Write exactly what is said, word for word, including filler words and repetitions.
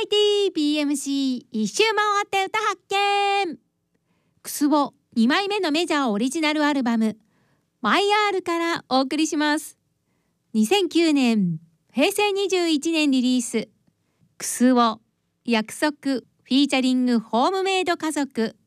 イティー ビーエムシー 一周回って歌発見。クスボにまいめのメジャーオリジナルアルバムマイアールからお送りします。にせんきゅうねんへいせいにじゅういちねんリリース、クスボ約束フィーチャリングホームメイド家族。